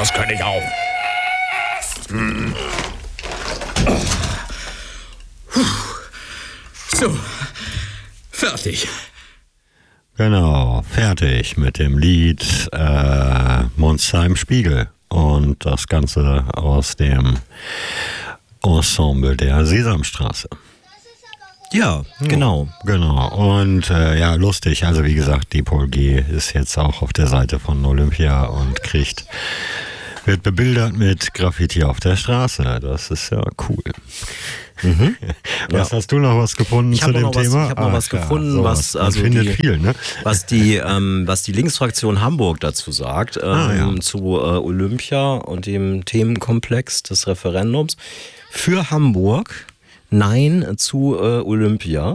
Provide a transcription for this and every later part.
das kann ich auch. So, fertig. Genau, fertig mit dem Lied Monster im Spiegel und das Ganze aus dem Ensemble der Sesamstraße. Ja, genau. Genau, und ja, lustig, also wie gesagt, Dipol G ist jetzt auch auf der Seite von Olympia und wird bebildert mit Graffiti auf der Straße. Das ist ja cool. Mhm. Hast du noch was gefunden zu dem Thema? Ich habe noch was gefunden, so was also findet viel, ne? was die Linksfraktion Hamburg dazu sagt, zu Olympia und dem Themenkomplex des Referendums. Für Hamburg Nein zu Olympia.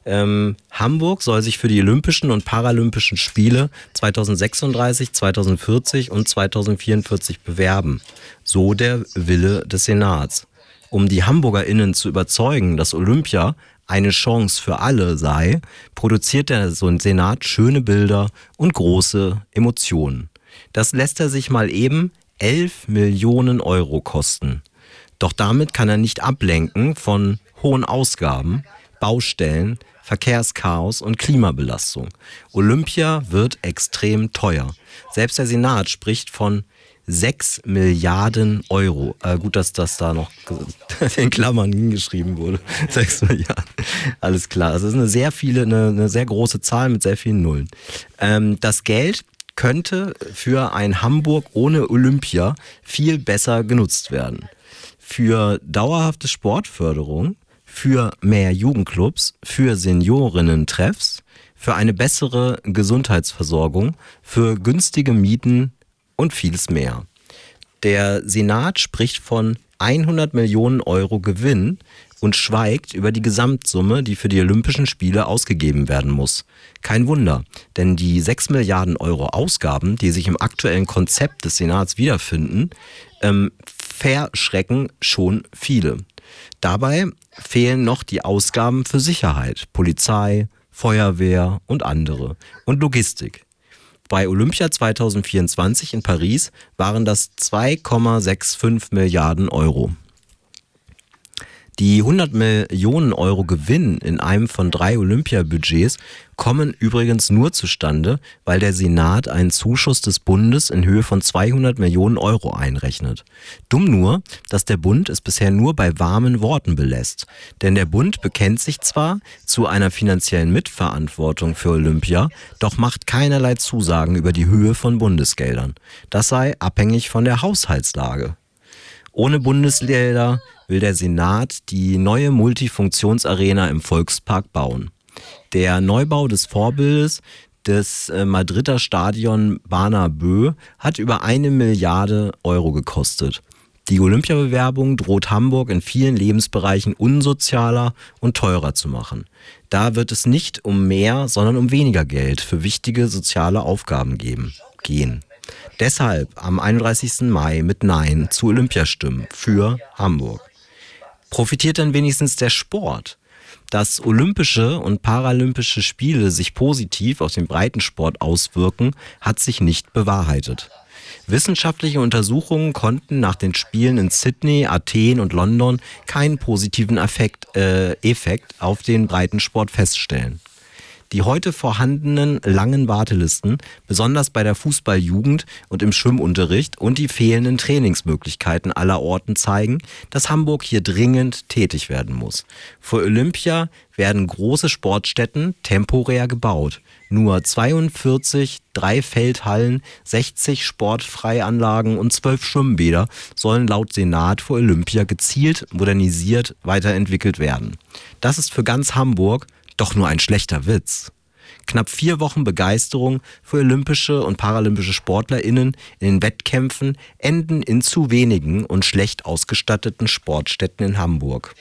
Hamburg soll sich für die Olympischen und Paralympischen Spiele 2036, 2040 und 2044 bewerben. So der Wille des Senats. Um die HamburgerInnen zu überzeugen, dass Olympia eine Chance für alle sei, produziert der Senat schöne Bilder und große Emotionen. Das lässt er sich mal eben 11 Millionen Euro kosten. Doch damit kann er nicht ablenken von hohen Ausgaben, Baustellen, Verkehrschaos und Klimabelastung. Olympia wird extrem teuer. Selbst der Senat spricht von 6 Milliarden Euro. Gut, dass das da noch in Klammern hingeschrieben wurde. 6 Milliarden. Alles klar. Also es ist eine sehr große Zahl mit sehr vielen Nullen. Das Geld könnte für ein Hamburg ohne Olympia viel besser genutzt werden. Für dauerhafte Sportförderung, für mehr Jugendclubs, für Seniorinnen-Treffs, für eine bessere Gesundheitsversorgung, für günstige Mieten und vieles mehr. Der Senat spricht von 100 Millionen Euro Gewinn und schweigt über die Gesamtsumme, die für die Olympischen Spiele ausgegeben werden muss. Kein Wunder, denn die 6 Milliarden Euro Ausgaben, die sich im aktuellen Konzept des Senats wiederfinden, verschrecken schon viele. Dabei fehlen noch die Ausgaben für Sicherheit, Polizei, Feuerwehr und andere und Logistik. Bei Olympia 2024 in Paris waren das 2,65 Milliarden Euro. Die 100 Millionen Euro Gewinn in einem von 3 Olympiabudgets kommen übrigens nur zustande, weil der Senat einen Zuschuss des Bundes in Höhe von 200 Millionen Euro einrechnet. Dumm nur, dass der Bund es bisher nur bei warmen Worten belässt. Denn der Bund bekennt sich zwar zu einer finanziellen Mitverantwortung für Olympia, doch macht keinerlei Zusagen über die Höhe von Bundesgeldern. Das sei abhängig von der Haushaltslage. Ohne Bundesgelder will der Senat die neue Multifunktionsarena im Volkspark bauen. Der Neubau des Vorbildes des Madrider Stadion Bernabéu hat über 1 Milliarde Euro gekostet. Die Olympiabewerbung droht Hamburg in vielen Lebensbereichen unsozialer und teurer zu machen. Da wird es nicht um mehr, sondern um weniger Geld für wichtige soziale Aufgaben gehen. Deshalb am 31. Mai mit Nein zu Olympia stimmen für Hamburg. Profitiert denn wenigstens der Sport? Dass Olympische und Paralympische Spiele sich positiv auf den Breitensport auswirken, hat sich nicht bewahrheitet. Wissenschaftliche Untersuchungen konnten nach den Spielen in Sydney, Athen und London keinen positiven Effekt auf den Breitensport feststellen. Die heute vorhandenen langen Wartelisten, besonders bei der Fußballjugend und im Schwimmunterricht und die fehlenden Trainingsmöglichkeiten aller Orten zeigen, dass Hamburg hier dringend tätig werden muss. Für Olympia werden große Sportstätten temporär gebaut. Nur 42 Dreifeldhallen, 60 Sportfreianlagen und 12 Schwimmbäder sollen laut Senat für Olympia gezielt, modernisiert, weiterentwickelt werden. Das ist für ganz Hamburg doch nur ein schlechter Witz. Knapp 4 Wochen Begeisterung für olympische und paralympische SportlerInnen in den Wettkämpfen enden in zu wenigen und schlecht ausgestatteten Sportstätten in Hamburg.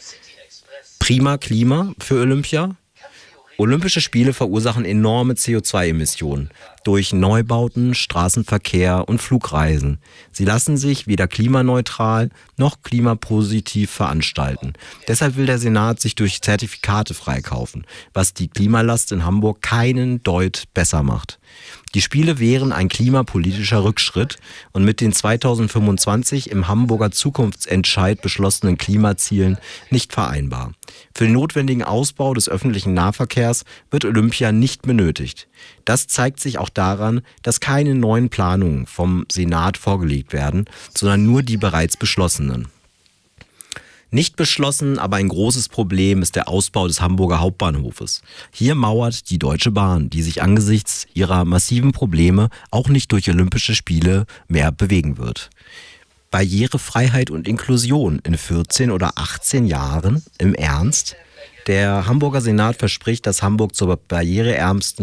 Prima Klima für Olympia? Olympische Spiele verursachen enorme CO2-Emissionen durch Neubauten, Straßenverkehr und Flugreisen. Sie lassen sich weder klimaneutral noch klimapositiv veranstalten. Deshalb will der Senat sich durch Zertifikate freikaufen, was die Klimalast in Hamburg keinen Deut besser macht. Die Spiele wären ein klimapolitischer Rückschritt und mit den 2025 im Hamburger Zukunftsentscheid beschlossenen Klimazielen nicht vereinbar. Für den notwendigen Ausbau des öffentlichen Nahverkehrs wird Olympia nicht benötigt. Das zeigt sich auch daran, dass keine neuen Planungen vom Senat vorgelegt werden, sondern nur die bereits beschlossenen. Nicht beschlossen, aber ein großes Problem ist der Ausbau des Hamburger Hauptbahnhofes. Hier mauert die Deutsche Bahn, die sich angesichts ihrer massiven Probleme auch nicht durch Olympische Spiele mehr bewegen wird. Barrierefreiheit und Inklusion in 14 oder 18 Jahren? Im Ernst? Der Hamburger Senat verspricht, dass Hamburg zur barriereärmsten